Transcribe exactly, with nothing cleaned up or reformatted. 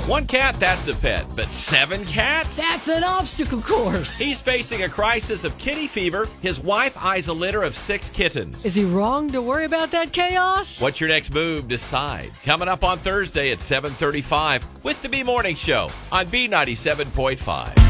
One cat, that's a pet, but seven cats? That's an obstacle course. He's facing a crisis of kitty fever. His wife eyes a litter of six kittens. Is he wrong to worry about that chaos? What's your next move? Decide. Coming up on Thursday at seven thirty-five with the B Morning Show on B ninety-seven point five.